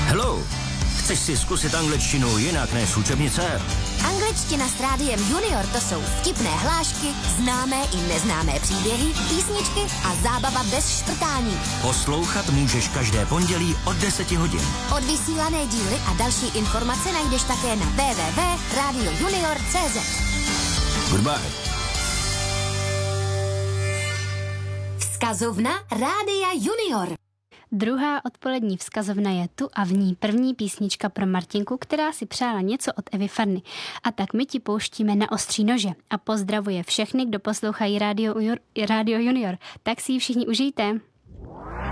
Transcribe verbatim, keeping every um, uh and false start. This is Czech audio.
Hello, chceš si zkusit angličtinu jinak než učebnice? Angličtina s Rádiem Junior, to jsou vtipné hlášky, známé i neznámé příběhy, písničky a zábava bez šprtání. Poslouchat můžeš každé pondělí od deseti hodin. Odvysílané díly a další informace najdeš také na w w w tečka radio junior tečka c z. Goodbye. Vzkazovna Rádia Junior. Druhá odpolední vzkazovna je tu a v ní první písnička pro Martinku, která si přála něco od Evy Farny. A tak my ti pouštíme na ostří nože a pozdravuje všechny, kdo poslouchají Radio, Radio Junior. Tak si ji všichni užijte.